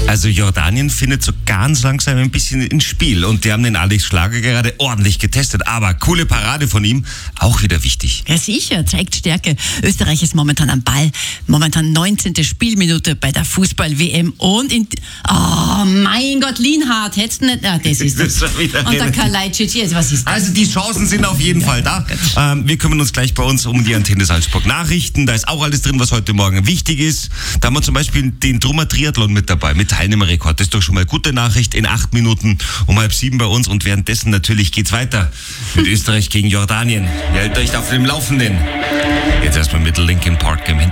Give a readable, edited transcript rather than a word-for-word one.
Also Jordanien findet so ganz langsam ein bisschen ins Spiel und die haben den Alex Schlager gerade ordentlich getestet, aber coole Parade von ihm, auch wieder wichtig. Ja sicher, zeigt Stärke. Österreich ist momentan am Ball, momentan 19. Spielminute bei der Fußball-WM und oh mein Gott, Lienhardt, hättest du nicht, das ist das. Und der Kalajdzic, jetzt, was ist das? Also die Chancen sind auf jeden Fall da. Wir kümmern uns gleich bei uns um die Antenne Salzburg Nachrichten, da ist auch alles drin, was heute Morgen wichtig ist. Da haben wir zum Beispiel den Trummer Triathlon mit dabei, mit Teilnehmerrekord. Das ist doch schon mal gute Nachricht. In 8 Minuten um 6:30 bei uns und währenddessen natürlich geht's weiter mit Österreich gegen Jordanien. Ihr haltet euch auf dem Laufenden. Jetzt erstmal mit Linkin Park im Hintergrund.